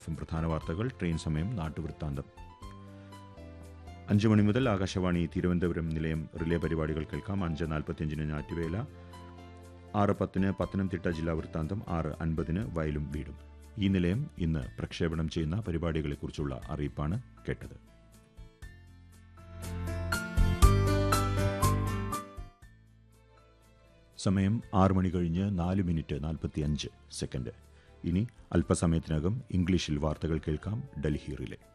പ്രധാന വാർത്തകൾ, ട്രെയിൻ സമയം, നാട്ടുവൃത്താന്തം. 5 മണി മുതൽ ആകാശവാണി തിരുവനന്തപുരം നിലയം റിലേ പരിപാടികൾ കേൾക്കാം. 5:45 ഞാറ്റുവേല, 6:10 പത്തനംതിട്ട ജില്ലാ വൃത്താന്തം, 6:50 വയലും വീടും. ഈ നിലയം ഇന്ന് പ്രക്ഷേപണം ചെയ്യുന്ന പരിപാടികളെക്കുറിച്ചുള്ള അറിയിപ്പാണ് കേട്ടത്. സമയം 6 മണി കഴിഞ്ഞ് 4 മിനിറ്റ് 45 സെക്കൻഡ്. ഇനി അല്പസമയത്തിനകം ഇംഗ്ലീഷിൽ വാർത്തകൾ കേൾക്കാം. ഡൽഹി റിലേ.